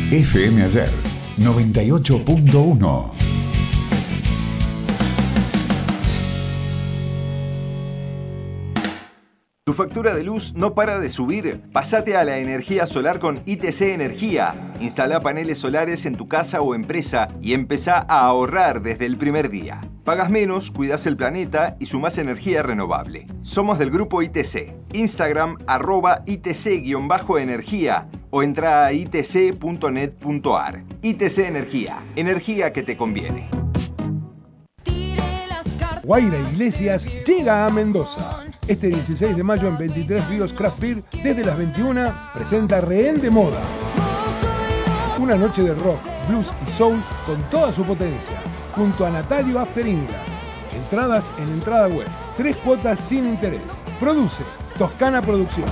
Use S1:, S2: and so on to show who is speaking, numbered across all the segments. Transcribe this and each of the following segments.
S1: FM Ayer 98.1.
S2: ¿Tu factura de luz no para de subir? Pásate a la energía solar con ITC Energía. Instala paneles solares en tu casa o empresa y empezá a ahorrar desde el primer día. Pagas menos, cuidas el planeta y sumás energía renovable. Somos del grupo ITC. Instagram @ITC_energía o entra a itc.net.ar. ITC Energía. Energía que te conviene.
S3: Guaira Iglesias llega a Mendoza. Este 16 de mayo en 23 Ríos Craft Beer, desde las 21, presenta Rehén de Moda. Una noche de rock, blues y soul con toda su potencia, junto a Natalio After England. Entradas en entrada web. 3 cuotas sin interés. Produce Toscana Producción.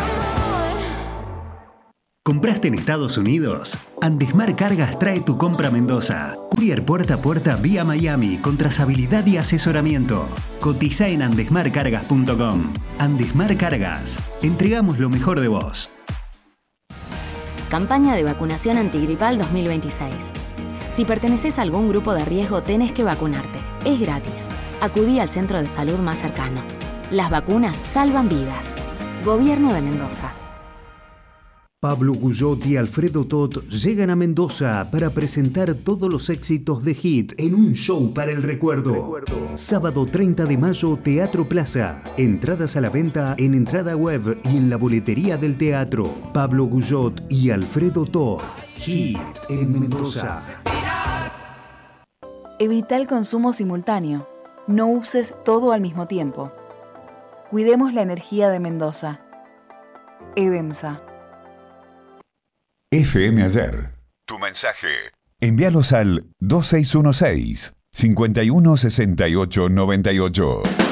S4: ¿Compraste en Estados Unidos? Andesmar Cargas trae tu compra a Mendoza. Courier puerta a puerta vía Miami con trazabilidad y asesoramiento. Cotiza en andesmarcargas.com. Andesmar Cargas. Entregamos lo mejor de vos.
S5: Campaña de vacunación antigripal 2026. Si perteneces a algún grupo de riesgo, tenés que vacunarte. Es gratis. Acudí al centro de salud más cercano. Las vacunas salvan vidas. Gobierno de Mendoza.
S4: Pablo Guyot y Alfredo Tot llegan a Mendoza para presentar todos los éxitos de Hit en un show para el recuerdo. Sábado 30 de mayo, Teatro Plaza. Entradas a la venta en entrada web y en la boletería del teatro. Pablo Guyot y Alfredo Tot. Hit en Mendoza.
S6: Evita el consumo simultáneo. No uses todo al mismo tiempo. Cuidemos la energía de Mendoza. EDEMSA.
S1: FM Ayer. Tu mensaje. Envíalos al 2616 516898.